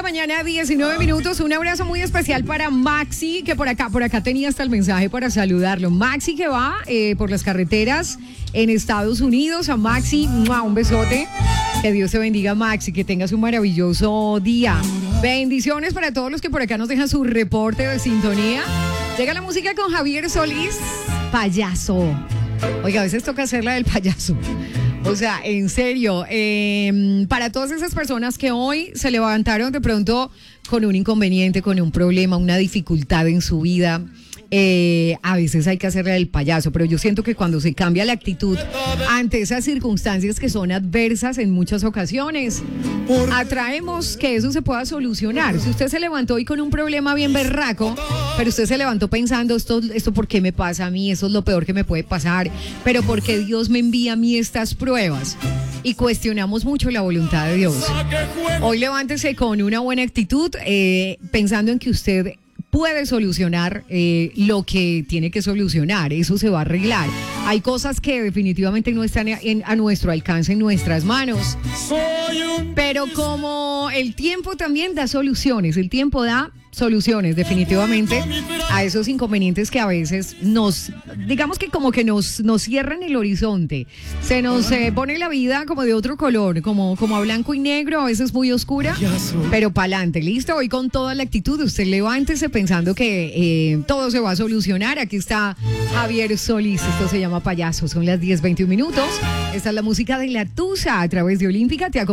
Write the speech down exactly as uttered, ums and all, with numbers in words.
mañana, diecinueve minutos. Un abrazo muy especial para Maxi, que por acá, por acá tenía hasta el mensaje para saludarlo. Maxi que va eh, por las carreteras en Estados Unidos. A Maxi, ¡mua! Un besote. Que Dios te bendiga, Maxi, que tengas un maravilloso día. Bendiciones para todos los que por acá nos dejan su reporte de sintonía. Llega la música con Javier Solís, payaso. Oiga, a veces toca hacer la del payaso. O sea, en serio, eh, para todas esas personas que hoy se levantaron de pronto con un inconveniente, con un problema, una dificultad en su vida, eh, a veces hay que hacerle el payaso, pero yo siento que cuando se cambia la actitud ante esas circunstancias que son adversas en muchas ocasiones, atraemos que eso se pueda solucionar. Si usted se levantó hoy con un problema bien berraco, pero usted se levantó pensando, esto, esto ¿por qué me pasa a mí? Eso es lo peor que me puede pasar, pero ¿por qué Dios me envía a mí estas pruebas? Y cuestionamos mucho la voluntad de Dios. Hoy levántese con una buena actitud, eh, pensando en que usted puede solucionar eh, lo que tiene que solucionar. Eso se va a arreglar. Hay cosas que definitivamente no están en, a nuestro alcance, en nuestras manos. Pero como el tiempo también da soluciones, el tiempo da soluciones definitivamente a esos inconvenientes que a veces nos, digamos que como que nos, nos cierran el horizonte, se nos eh, pone la vida como de otro color, como, como a blanco y negro, a veces muy oscura, pero pa'lante, listo, hoy con toda la actitud, usted levántese pensando que eh, todo se va a solucionar. Aquí está Javier Solís, esto se llama Payaso, son las diez veintiún minutos, esta es la música de La Tusa a través de Olímpica, te